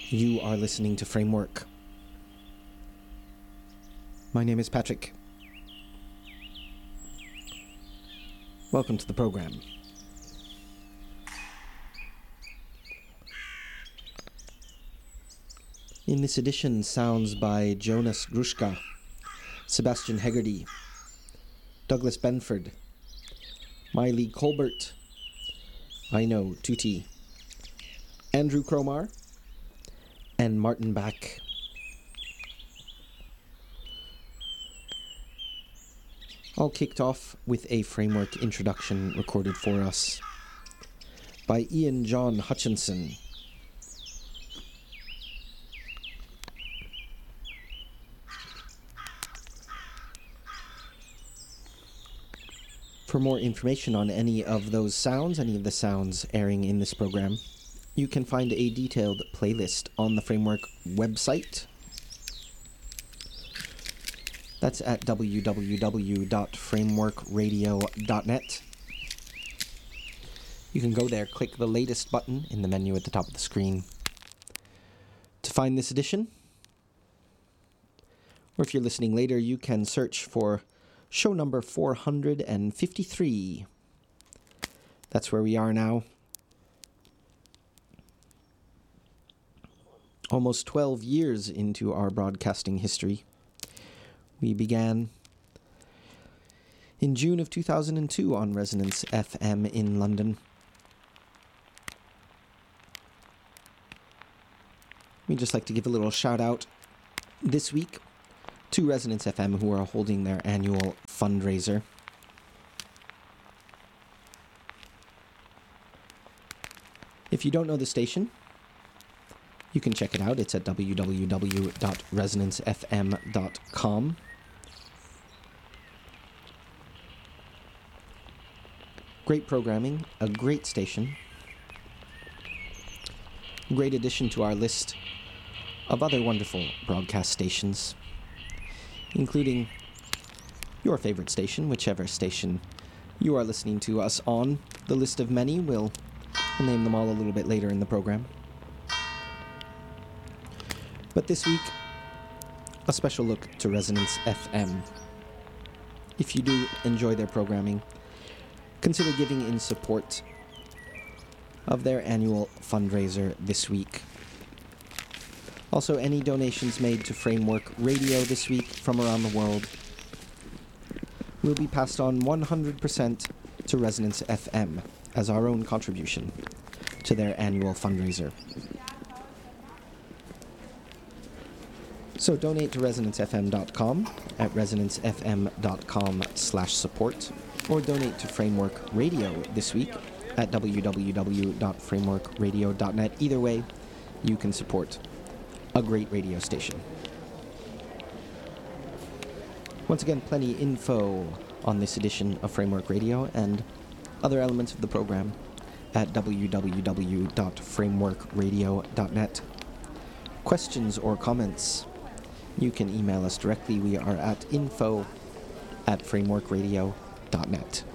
You are listening to Framework. My name is Patrick. Welcome to the program. In this edition, sounds by Jonas Gruszka, Sebastian Hegarty, Douglas Benford, Miley Colbert, Aino Tuti, Andrew Cromar, and Martin Bach. All kicked off with a framework introduction recorded for us by Ian John Hutchinson. For more information on any of the sounds airing in this program, you can find a detailed playlist on the Framework website. That's at www.frameworkradio.net. You can go there, click the latest button in the menu at the top of the screen to find this edition. Or if you're listening later, you can search for show number 453. That's where we are now. Almost 12 years into our broadcasting history. We began in June of 2002 on Resonance FM in London. We'd just like to give a little shout out this week to Resonance FM, who are holding their annual fundraiser. If you don't know the station, you can check it out. It's at www.resonancefm.com. Great programming, a great station. Great addition to our list of other wonderful broadcast stations, including your favorite station, whichever station you are listening to us on. The list of many, we'll name them all a little bit later in the program. But this week, a special look to Resonance FM. If you do enjoy their programming, consider giving in support of their annual fundraiser this week. Also, any donations made to Framework Radio this week from around the world will be passed on 100% to Resonance FM as our own contribution to their annual fundraiser. So donate to resonancefm.com at resonancefm.com/support, or donate to Framework Radio this week at www.frameworkradio.net. Either way, you can support a great radio station. Once again, plenty info on this edition of Framework Radio and other elements of the program at www.frameworkradio.net. Questions or comments, you can email us directly. We are at info@frameworkradio.net.